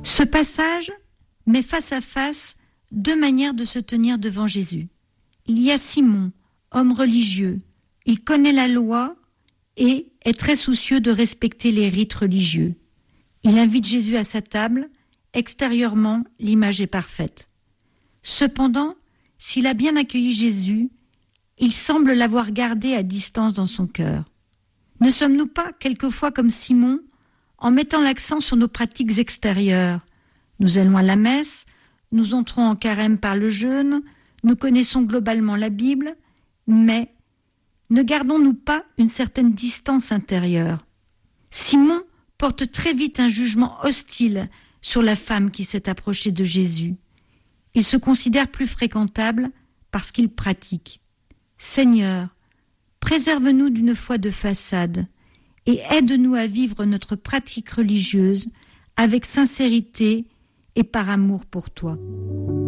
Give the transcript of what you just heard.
Ce passage met face à face deux manières de se tenir devant Jésus. Il y a Simon, homme religieux. Il connaît la loi et est très soucieux de respecter les rites religieux. Il invite Jésus à sa table. Extérieurement, l'image est parfaite. Cependant, s'il a bien accueilli Jésus, il semble l'avoir gardé à distance dans son cœur. Ne sommes-nous pas quelquefois comme Simon, en mettant l'accent sur nos pratiques extérieures? Nous allons à la messe, nous entrons en carême par le jeûne, nous connaissons globalement la Bible, mais ne gardons-nous pas une certaine distance intérieure? Simon porte très vite un jugement hostile sur la femme qui s'est approchée de Jésus. Il se considère plus fréquentable parce qu'il pratique. Seigneur, préserve-nous d'une foi de façade et aide-nous à vivre notre pratique religieuse avec sincérité et par amour pour toi.